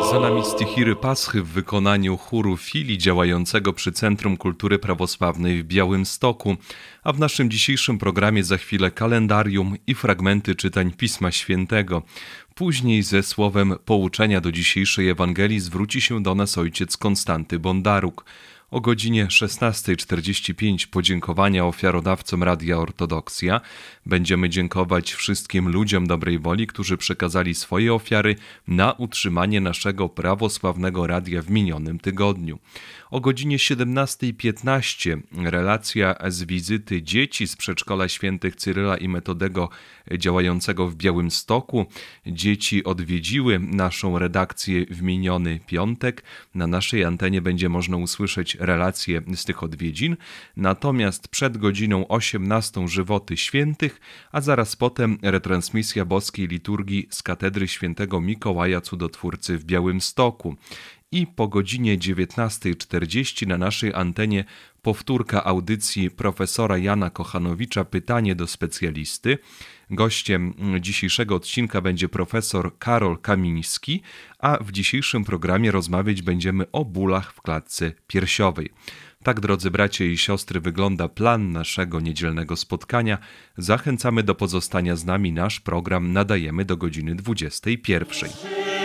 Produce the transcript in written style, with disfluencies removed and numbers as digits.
Za nami stichiry Paschy w wykonaniu chóru Filii działającego przy Centrum Kultury Prawosławnej w Białymstoku, a w naszym dzisiejszym programie za chwilę kalendarium i fragmenty czytań Pisma Świętego. Później ze słowem pouczenia do dzisiejszej Ewangelii zwróci się do nas ojciec Konstanty Bondaruk. O godzinie 16:45 podziękowania ofiarodawcom Radia Ortodoksja. Będziemy dziękować wszystkim ludziom dobrej woli, którzy przekazali swoje ofiary na utrzymanie naszego prawosławnego radia w minionym tygodniu. O godzinie 17:15 relacja z wizyty dzieci z przedszkola świętych Cyryla i Metodego działającego w Białymstoku. Dzieci odwiedziły naszą redakcję w miniony piątek. Na naszej antenie będzie można usłyszeć relacje z tych odwiedzin. Natomiast przed godziną 18 żywoty świętych, a zaraz potem retransmisja boskiej liturgii z katedry świętego Mikołaja Cudotwórcy w Białymstoku. I po godzinie 19:40 na naszej antenie powtórka audycji profesora Jana Kochanowicza Pytanie do specjalisty. Gościem dzisiejszego odcinka będzie profesor Karol Kamiński, a w dzisiejszym programie rozmawiać będziemy o bólach w klatce piersiowej. Tak, drodzy bracia i siostry, wygląda plan naszego niedzielnego spotkania. Zachęcamy do pozostania z nami. Nasz program nadajemy do godziny 21.